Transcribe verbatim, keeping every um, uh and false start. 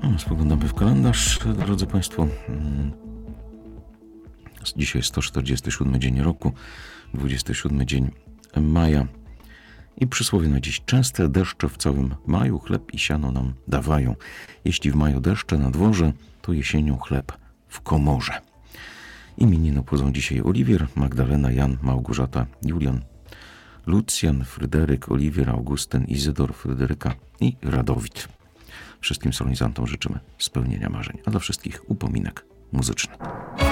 No, spoglądamy w kalendarz, drodzy Państwo. Dzisiaj jest sto czterdziesty siódmy dzień roku, dwudziesty siódmy dzień maja. I przysłowie na dziś: częste deszcze w całym maju chleb i siano nam dawają. Jeśli w maju deszcze na dworze, to jesienią chleb w komorze. Imieniny obchodzą dzisiaj Oliwier, Magdalena, Jan, Małgorzata, Julian, Lucjan, Fryderyk, Oliwier, Augustyn, Izydor, Fryderyka i Radowid. Wszystkim solenizantom życzymy spełnienia marzeń, a dla wszystkich upominek muzyczny.